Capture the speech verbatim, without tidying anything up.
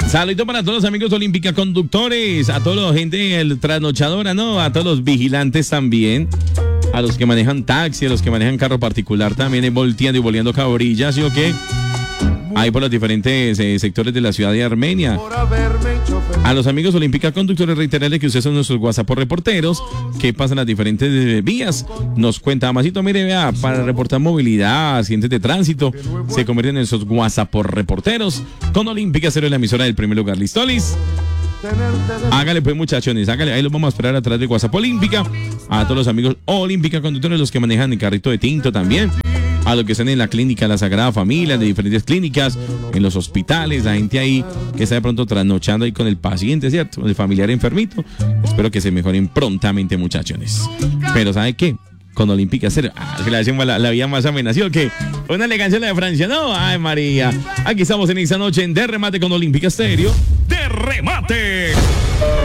Saludito para todos los amigos Olímpica Conductores, a toda la gente el trasnochadora, ¿no? A todos los vigilantes también, a los que manejan taxi, a los que manejan carro particular también, eh, volteando y boleando cabrillas, ¿sí o qué? Ahí por los diferentes eh, sectores de la ciudad de Armenia. A los amigos Olímpica Conductores, reiterarles que ustedes son nuestros WhatsApp reporteros que pasan las diferentes eh, vías. Nos cuenta Masito, mire, vea, para reportar movilidad, accidentes de tránsito, se convierten en esos WhatsApp reporteros con Olímpica Cero en la emisora del primer lugar. ¿Listolis? Hágale pues, muchachones, hágale, ahí los vamos a esperar a través de WhatsApp Olímpica. A todos los amigos Olímpica Conductores, los que manejan el carrito de tinto también, a los que están en la clínica La Sagrada Familia, de diferentes clínicas, en los hospitales, la gente ahí que está de pronto trasnochando ahí con el paciente, ¿cierto? El familiar enfermito. Espero que se mejoren prontamente, muchachones. Pero ¿sabe qué? Con Olímpica Cero, ah, que la hacemos la, la vida más amenació que una elegancia la de Francia, ¿no? Ay, María. Aquí estamos en esta noche en De Remate con Olímpica Stereo. ¡De Remate!